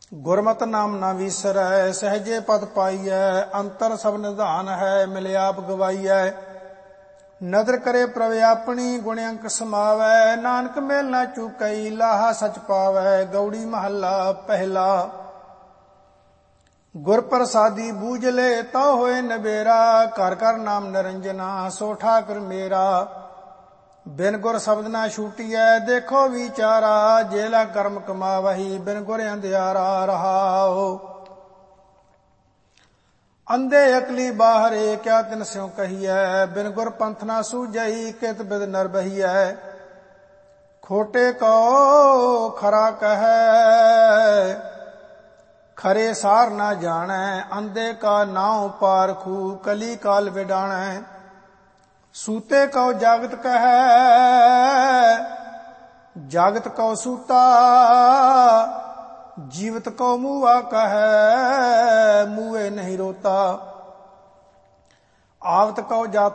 ਗੁਰਮਤਿ ਨਾਮ ਨਾ ਵੀਸਰੈ, ਸਹਜੇ ਪਦ ਪਾਈਐ। ਅੰਤਰ ਸਭ ਨਿਧਾਨ ਹੈ, ਮਿਲਿਆਪ ਗਵਾਈਐ। ਨਦਰ ਕਰੇ ਪ੍ਰਭ ਆਪਣੀ, ਗੁਣ ਅੰਕ ਸਮਾਵੈ। ਨਾਨਕ ਮੇਲ ਨਾ ਚੂਕਈ, ਲਾਹਾ ਸਚ ਪਾਵੈ। ਗਉੜੀ ਮਹੱਲਾ ਪਹਿਲਾ। ਗੁਰ ਪ੍ਰਸਾਦੀ ਬੂਝ ਲੈ, ਤਾ ਹੋਏ ਨਬੇਰਾ। ਘਰ ਘਰ ਨਾਮ ਨਿਰੰਜਨਾ, ਸੋ ਠਾਕੁਰ ਮੇਰਾ। ਬਿਨ ਗੁਰ ਸ਼ਬਦ ਨਾ ਛੂਟੀਐ, ਦੇਖੋ ਵਿਚਾਰਾ। ਜੇਲਾ ਕਰਮ ਕਮਾਵਹੀ, ਬਿਨ ਗੁਰ ਅੰਧਿਆਰਾ। ਰਹਾਉ ਅੰਧੇ ਅਕਲੀ ਬਾਹਰੇ, ਕਿਆ ਤਿਨ ਸਿਉ ਕਹੀਐ। ਬਿਨ ਗੁਰ ਪੰਥ ਨਾ ਸੂਝਈ, ਕਿਤ ਬਿਦ ਨਰ ਬਹੀਐ। ਖੋਟੇ ਕਉ ਖਰਾ ਕਹੈ, ਖਰੇ ਸਾਰ ਨਾ ਜਾਣੈ। ਅੰਧੇ ਕਾ ਨਾਉ ਪਾਰਖੂ, ਕਲੀ ਕਾਲ ਵਿਡਾਣੈ। ਸੂਤੇ ਕਉ ਜਾਗਤ ਕਹੈ, ਜਾਗਤ ਕਉ ਸੂਤਾ। ਜੀਵਤ ਕਉ ਮੂਆ ਕਹੈ, ਮੂਏ ਨਹੀਂ ਰੋਤਾ। ਆਵਤ ਕਉ ਜਾਤ